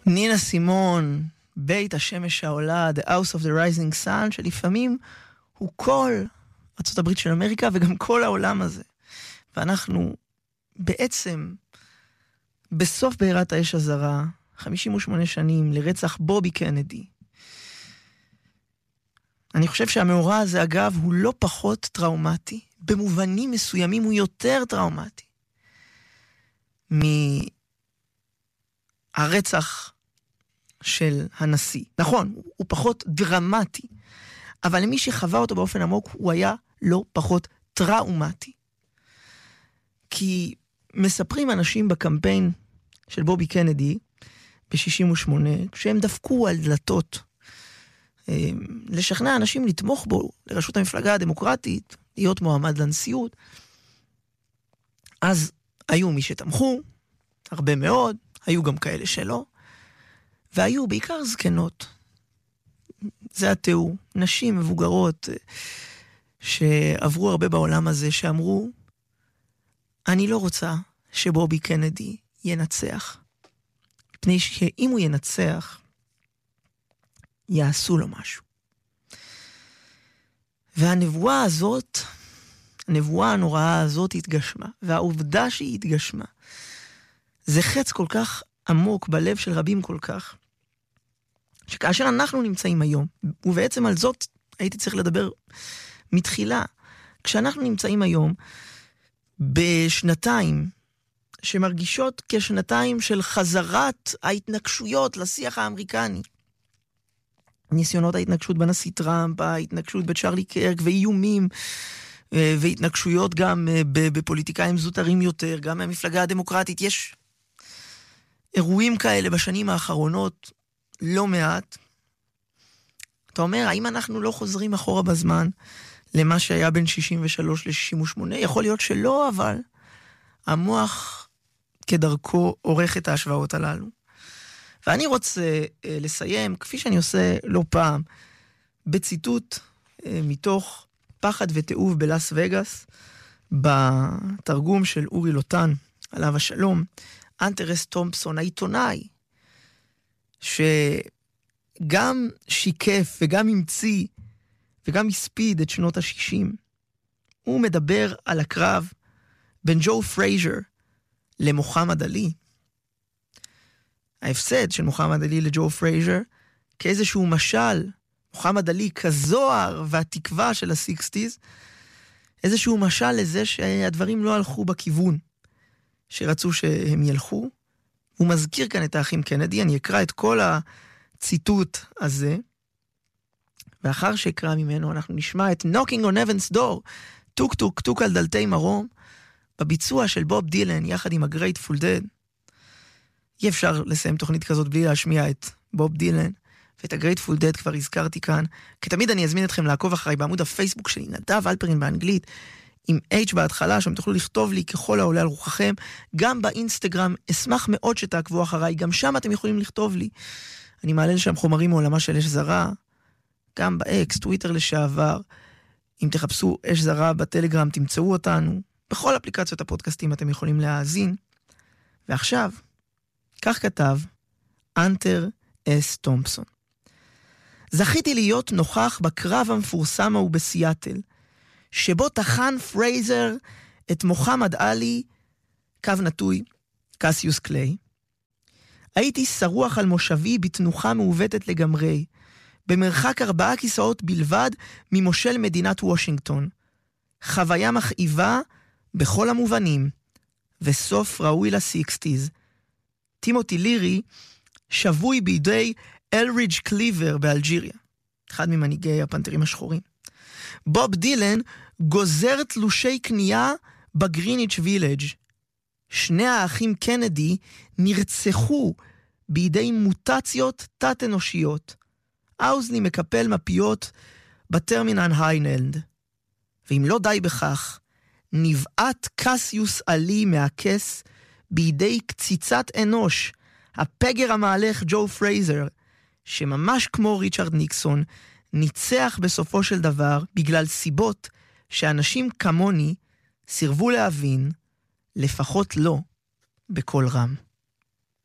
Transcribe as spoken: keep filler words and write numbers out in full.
נינה סימון, בית השמש העולה, The House of the Rising Sun, שלפעמים הוא כל ארצות הברית של אמריקה וגם כל העולם הזה. ואנחנו בעצם בסוף בעירת האש הזרה, חמישים ושמונה שנים לרצח בובי קנדי. אני חושב שהמאורע הזה, אגב, הוא לא פחות טראומטי. במובנים מסוימים הוא יותר טראומטי מהרצח של הנשיא. נכון, הוא פחות דרמטי, אבל למי שחווה אותו באופן עמוק, הוא היה לא פחות טראומטי. כי מספרים אנשים בקמפיין של בובי קנדי ב-שישים ושמונה, כשהם דפקו על דלתות לשכנע אנשים לתמוך בו, לראשות המפלגה הדמוקרטית, להיות מועמד לנשיאות. אז היו מי שתמכו, הרבה מאוד, היו גם כאלה שלא, והיו בעיקר זקנות. זה התיאור, נשים מבוגרות שעברו הרבה בעולם הזה, שאמרו, אני לא רוצה שבובי קנדי ינצח, מפני שאם הוא ינצח, יעשו לו משהו. והנבואה הזאת, הנבואה הנוראה הזאת התגשמה, והעובדה שהיא התגשמה, זה חץ כל כך עמוק בלב של רבים כל כך, שכאשר אנחנו נמצאים היום, ובעצם על זאת הייתי צריך לדבר מתחילה, כשאנחנו נמצאים היום בשנתיים שמרגישות כשנתיים של חזרת ההתנגשויות לשיח האמריקני, ניסיונות ההתנגשות בנשיא טראמפ, ההתנגשות בצ'רלי קרק ואיומים והתנגשויות גם בפוליטיקאים זוטרים יותר, גם מהמפלגה הדמוקרטית. יש אירועים כאלה בשנים האחרונות לא מעט. אתה אומר, האם אנחנו לא חוזרים אחורה בזמן למה שהיה בין שישים ושלוש ל-שישים ושמונה? יכול להיות שלא, אבל המוח כדרכו עורך את ההשוואות הללו. ואני רוצה אה, לסיים, כפי שאני עושה לא פעם, בציטוט אה, מתוך פחד ותיעוב בלאס וגאס, בתרגום של אורי לוטן, עליו השלום, אנטר אס תומפסון, העיתונאי, שגם שיקף וגם המציא וגם הספיד את שנות ה-שישים, הוא מדבר על הקרב בין ג'ו פרייזר למוחמד עלי, ההפסד של מוחמד עלי לג'ו פרייזר, כאיזשהו משל, מוחמד עלי כזוהר והתקווה של ה-סיקסטיז, איזשהו משל לזה שהדברים לא הלכו בכיוון שרצו שהם ילכו. הוא מזכיר כאן את האחים קנדי, אני אקרא את כל הציטוט הזה, ואחר שאקרא ממנו אנחנו נשמע את Knocking on Heaven's Door, טוק טוק טוק על דלתי מרום, בביצוע של בוב דילן יחד עם ה-Grateful Dead. אי אפשר לסיים תוכנית כזאת בלי להשמיע את בוב דילן, ואת ה-Grateful Dead כבר הזכרתי כאן. כתמיד אני אזמין אתכם לעקוב אחריי בעמוד הפייסבוק שלי, נדב אלפרין באנגלית, עם H בהתחלה, שם תוכלו לכתוב לי ככל העולה על רוחכם. גם באינסטגרם, אשמח מאוד שתעקבו אחריי, גם שם אתם יכולים לכתוב לי. אני מעלה לשם חומרים מעולמה של אש זרה, גם באקס, טוויטר לשעבר. אם תחפשו אש זרה בטלגרם, תמצאו אותנו. בכל אפליקציות הפודקאסטים אתם יכולים להאזין. ועכשיו, כך כתב אנטר אס תומפסון. זכיתי להיות נוכח בקרב המפורסם ההוא בסיאטל, שבו תחן פרייזר את מוחמד עלי, קו נטוי, קסיוס קליי. הייתי שרוח על מושבי בתנוחה מעוותת לגמרי, במרחק ארבעה כיסאות בלבד ממושל מדינת וושינגטון. חוויה מכאיבה בכל המובנים, וסוף ראוי לסיקסטיז. טימותי לירי שבוי בידי אלריג' קליבר באלג'יריה, אחד ממנהיגי הפנתרים השחורים. בוב דילן גוזר תלושי קנייה בגריניץ' וילג'. שני האחים קנדי נרצחו בידי מוטציות תת-אנושיות. אוזלי מקפל מפיות בטרמינל היינלנד. ואם לא די בכך, נבעת קסיוס עלי מהכס בידי קציצת אנוש, הפגר המהלך ג'ו פרייזר, שממש כמו ריצ'רד ניקסון, ניצח בסופו של דבר בגלל סיבות שאנשים כמוני סירבו להבין, לפחות לא בכל רם.